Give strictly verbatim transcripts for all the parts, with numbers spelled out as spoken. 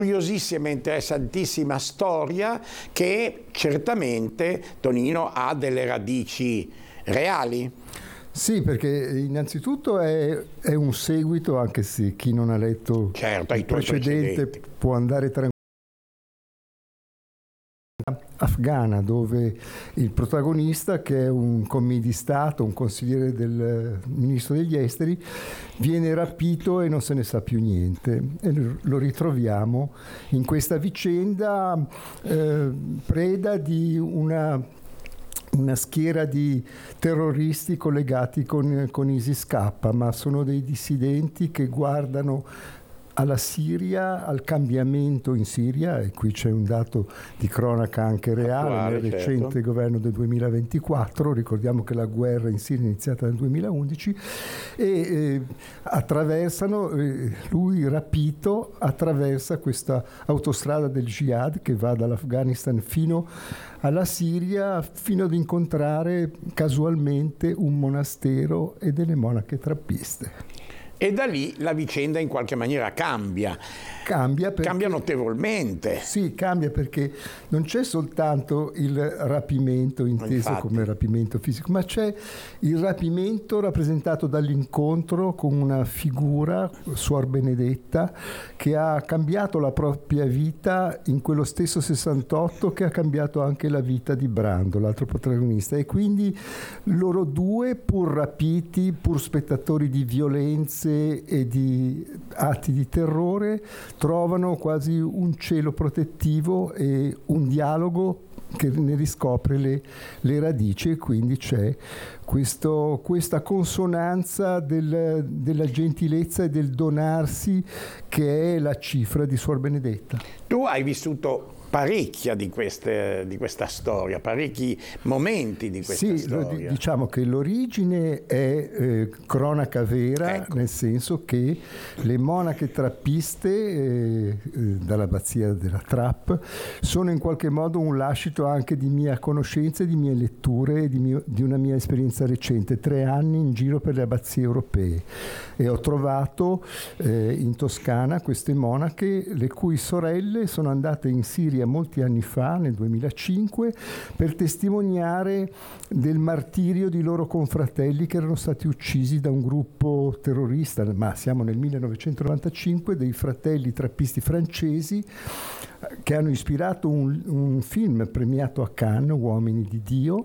curiosissima e interessantissima storia che certamente, Tonino, ha delle radici reali. Sì, perché innanzitutto è, è un seguito, anche se chi non ha letto certo, il precedente può andare tranquillamente. Afghana, dove il protagonista, che è un commis di Stato, un consigliere del ministro degli esteri, viene rapito e non se ne sa più niente, e lo ritroviamo in questa vicenda eh, preda di una una schiera di terroristi collegati con, con ISIS-K, ma sono dei dissidenti che guardano alla Siria, al cambiamento in Siria, e qui c'è un dato di cronaca anche reale, attuale, nel recente certo. governo del duemilaventiquattro, ricordiamo che la guerra in Siria è iniziata nel duemilaundici, e eh, attraversano, eh, lui rapito attraversa questa autostrada del jihad che va dall'Afghanistan fino alla Siria, fino ad incontrare casualmente un monastero e delle monache trappiste. E da lì la vicenda in qualche maniera cambia. Cambia, perché, cambia notevolmente. Sì, cambia perché non c'è soltanto il rapimento inteso Infatti. come rapimento fisico, ma c'è il rapimento rappresentato dall'incontro con una figura, Suor Benedetta, che ha cambiato la propria vita in quello stesso sessantotto che ha cambiato anche la vita di Brando, l'altro protagonista. E quindi loro due, pur rapiti, pur spettatori di violenze e di atti di terrore, trovano quasi un cielo protettivo e un dialogo che ne riscopre le, le radici, e quindi c'è questo, questa consonanza del, della gentilezza e del donarsi, che è la cifra di Suor Benedetta. Tu hai vissuto parecchia di, queste, di questa storia, parecchi momenti di questa sì, storia. Sì, diciamo che l'origine è eh, cronaca vera, ecco. Nel senso che le monache trappiste eh, eh, dall'abbazia della Trapp sono in qualche modo un lascito anche di mia conoscenza, di mie letture e di, mio, di una mia esperienza recente, tre anni in giro per le abbazie europee, e ho trovato eh, in Toscana queste monache le cui sorelle sono andate in Siria molti anni fa, nel duemilacinque, per testimoniare del martirio di loro confratelli che erano stati uccisi da un gruppo terrorista, ma siamo nel millenovecentonovantacinque, dei fratelli trappisti francesi che hanno ispirato un, un film premiato a Cannes, Uomini di Dio,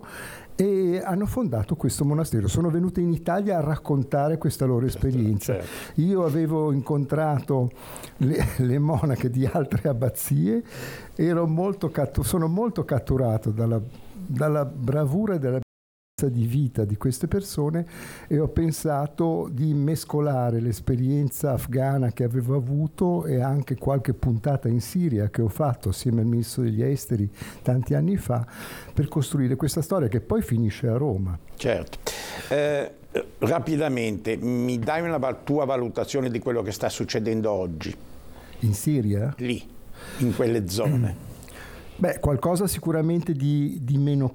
e hanno fondato questo monastero. Sono venute in Italia a raccontare questa loro esperienza. Certo. Io avevo incontrato le, le monache di altre abbazie, ero molto cattu- sono molto catturato dalla, dalla bravura e dalla di vita di queste persone, e ho pensato di mescolare l'esperienza afghana che avevo avuto e anche qualche puntata in Siria che ho fatto assieme al ministro degli esteri tanti anni fa, per costruire questa storia che poi finisce a Roma. Certo. Eh, rapidamente, mi dai una tua valutazione di quello che sta succedendo oggi? In Siria? Lì, in quelle zone. Beh, qualcosa sicuramente di, di meno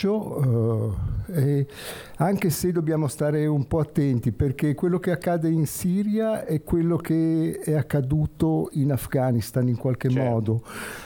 peggio, eh, e anche se dobbiamo stare un po' attenti, perché quello che accade in Siria è quello che è accaduto in Afghanistan in qualche certo. modo,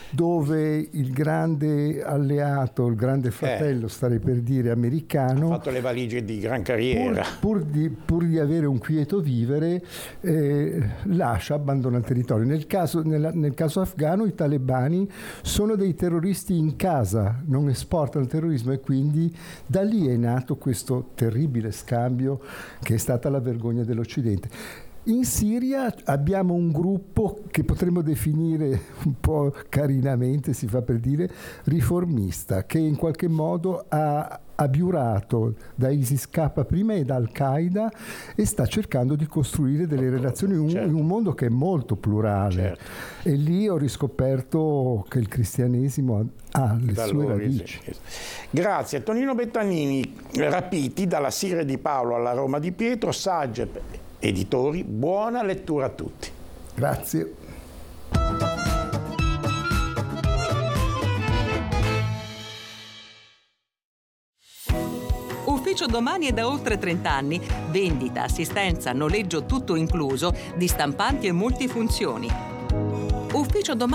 dove il grande alleato, il grande fratello, eh. starei per dire, americano, ha fatto le valigie di gran carriera. Pur, pur, di, pur di avere un quieto vivere, eh, lascia, abbandona il territorio. Nel caso, nel, nel caso afghano i talebani sono dei terroristi in casa, non esportano il terrorismo, e quindi da lì è nato questo terribile scambio che è stata la vergogna dell'Occidente. In Siria abbiamo un gruppo che potremmo definire un po' carinamente, si fa per dire, riformista, che in qualche modo ha abiurato da ISIS-K prima e da Al-Qaeda, e sta cercando di costruire delle relazioni in un, certo. in un mondo che è molto plurale. Certo. E lì ho riscoperto che il cristianesimo ha le da sue radici. Grazie. Tonino Bettanini, rapiti dalla Siria di Paolo alla Roma di Pietro, Sagep Editori, buona lettura a tutti. Grazie. Ufficio Domani è da oltre trenta anni. Vendita, assistenza, noleggio tutto incluso di stampanti e multifunzioni. Ufficio ufficio domani